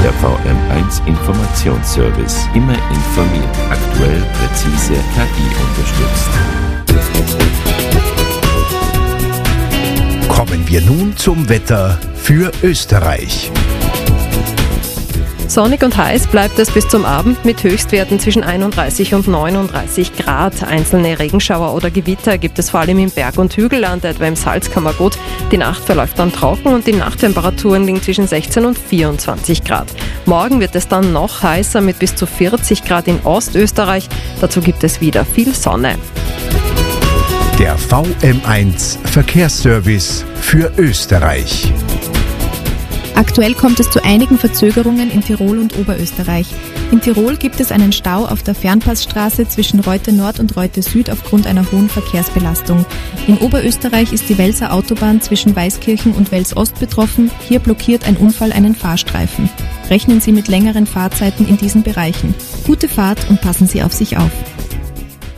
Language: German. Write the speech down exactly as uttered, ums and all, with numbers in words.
Der V M eins Informationsservice. Immer informiert, aktuell, präzise, K I-unterstützt. Kommen wir nun zum Wetter für Österreich. Sonnig und heiß bleibt es bis zum Abend mit Höchstwerten zwischen einunddreißig und neununddreißig Grad. Einzelne Regenschauer oder Gewitter gibt es vor allem im Berg- und Hügelland, etwa im Salzkammergut. Die Nacht verläuft dann trocken und die Nachttemperaturen liegen zwischen sechzehn und vierundzwanzig Grad. Morgen wird es dann noch heißer mit bis zu vierzig Grad in Ostösterreich. Dazu gibt es wieder viel Sonne. Der V M eins Verkehrsservice für Österreich. Aktuell kommt es zu einigen Verzögerungen in Tirol und Oberösterreich. In Tirol gibt es einen Stau auf der Fernpassstraße zwischen Reute Nord und Reute Süd aufgrund einer hohen Verkehrsbelastung. In Oberösterreich ist die Welser Autobahn zwischen Weißkirchen und Wels Ost betroffen. Hier blockiert ein Unfall einen Fahrstreifen. Rechnen Sie mit längeren Fahrzeiten in diesen Bereichen. Gute Fahrt und passen Sie auf sich auf.